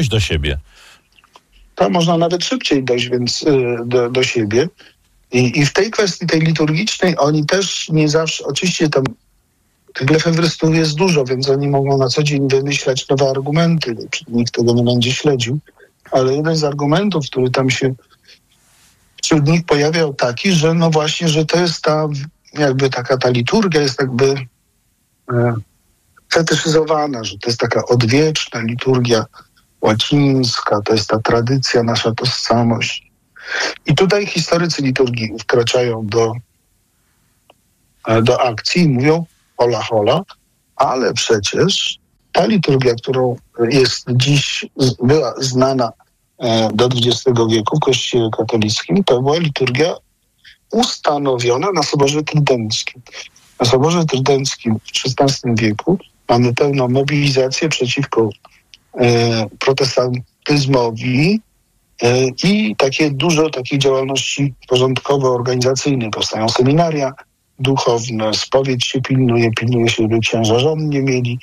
do siebie. To można nawet szybciej dojść więc do siebie. I w tej kwestii, tej liturgicznej, oni też nie zawsze, oczywiście tam tych lefebrystów jest dużo, więc oni mogą na co dzień wymyślać nowe argumenty, nikt tego nie będzie śledził, ale jeden z argumentów, który tam się wśród nich pojawiał taki, że no właśnie, że to jest ta liturgia jest jakby fetyszyzowana, że to jest taka odwieczna liturgia łacińska, to jest ta tradycja, nasza tożsamość. I tutaj historycy liturgii wkraczają do akcji i mówią hola, hola, ale przecież ta liturgia, którą jest dziś, była znana do XX wieku w Kościele katolickim, to była liturgia ustanowiona na Soborze Trydenckim. Na Soborze Trydenckim w XVI wieku mamy pełną mobilizację przeciwko protestantyzmowi i dużo takiej działalności porządkowo-organizacyjnej. Powstają seminaria duchowne, spowiedź się pilnuje się, by księża żon nie mieli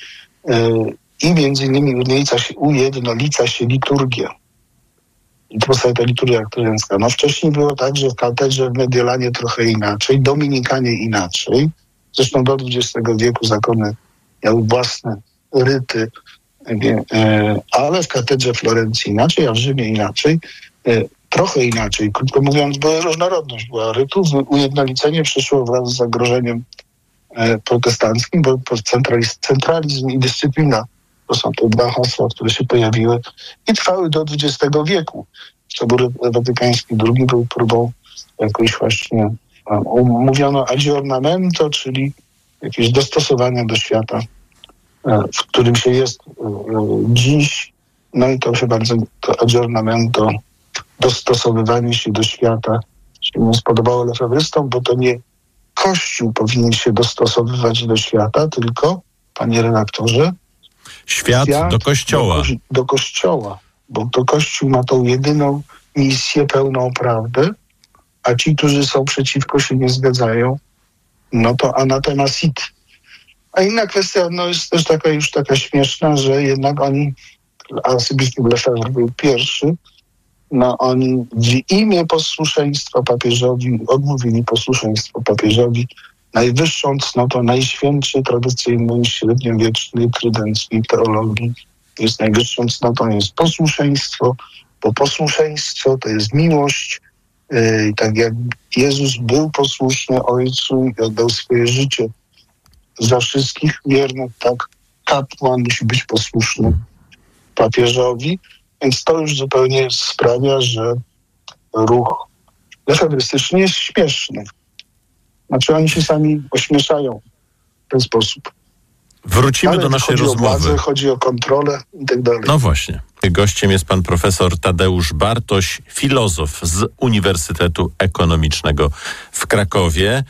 i między innymi ujednolica się liturgia. I to powstaje ta liturgia trydencka. No wcześniej było tak, że w katedrze w Mediolanie trochę inaczej, Dominikanie inaczej. Zresztą do XX wieku zakony miały własne ryty, ale w katedrze Florencji inaczej, a w Rzymie inaczej. Trochę inaczej. Krótko mówiąc, była różnorodność była rytów. Ujednolicenie przyszło wraz z zagrożeniem protestanckim, bo centralizm i dyscyplina to są te dwa hasła, które się pojawiły i trwały do XX wieku. Sobór Watykański II był próbą jakoś właśnie mówiono aggiornamento, czyli jakieś dostosowania do świata, w którym się jest dziś. No i to się bardzo, to aggiornamento, dostosowywanie się do świata się nie spodobało lefebrystom, bo to nie Kościół powinien się dostosowywać do świata, tylko, panie redaktorze, świat do Kościoła. Do Kościoła, bo to Kościół ma tą jedyną misję, pełną prawdę, a ci, którzy są przeciwko, się nie zgadzają, no to anatema sit. A inna kwestia, no jest też taka śmieszna, że jednak oni, arcybiskup Lefebvre był pierwszy, no oni w imię posłuszeństwa papieżowi odmówili posłuszeństwo papieżowi. Najwyższą cnotą najświętszej, tradycyjnej, średniowiecznej, trydenckiej teologii jest najwyższą cnotą jest posłuszeństwo, bo posłuszeństwo to jest miłość. I tak jak Jezus był posłuszny Ojcu i oddał swoje życie za wszystkich wiernych, tak kapłan musi być posłuszny papieżowi. Więc to już zupełnie sprawia, że ruch lefebrystyczny jest śmieszny. Znaczy oni się sami ośmieszają w ten sposób. Wrócimy do naszej rozmowy. Chodzi o władzę, chodzi o kontrolę i tak dalej. No właśnie. Gościem jest pan profesor Tadeusz Bartoś, filozof z Uniwersytetu Ekonomicznego w Krakowie.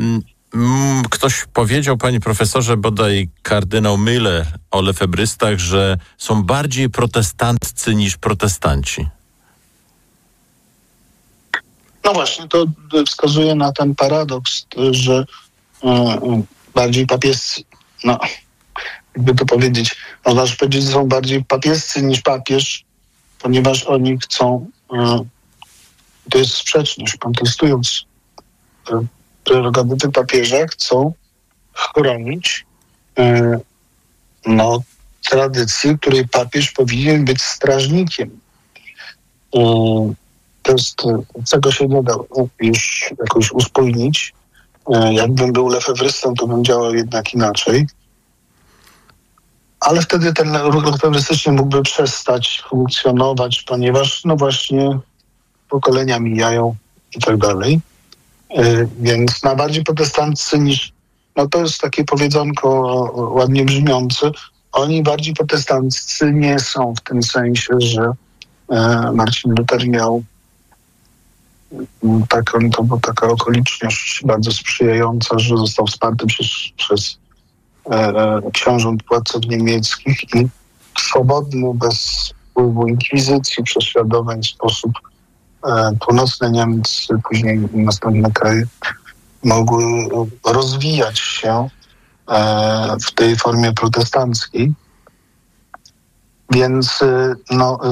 Ktoś powiedział, panie profesorze, bodaj kardynał Müller o lefebrystach, że są bardziej protestanccy niż protestanci. No właśnie, to wskazuje na ten paradoks, że bardziej papiescy, no jakby to powiedzieć, można powiedzieć, że są bardziej papiescy niż papież, ponieważ oni chcą, to jest sprzeczność, kontestując prerogatywy papieża, chcą chronić tradycję, której papież powinien być strażnikiem. To jest, czego się nie da już jakoś uspójnić. Jakbym był lefebrystą, to bym działał jednak inaczej. Ale wtedy ten ruch lefebrystyczny mógłby przestać funkcjonować, ponieważ no właśnie pokolenia mijają i tak dalej. Więc na bardziej protestanccy niż, no to jest takie powiedzonko ładnie brzmiące, oni bardziej protestanccy nie są w tym sensie, że Marcin Luther miał to była taka okoliczność bardzo sprzyjająca, że został wsparty przez książąt władców niemieckich i w swobodny, bez wpływu inkwizycji, prześladowań sposób północne Niemcy, później następne kraje mogły rozwijać się w tej formie protestanckiej. Więc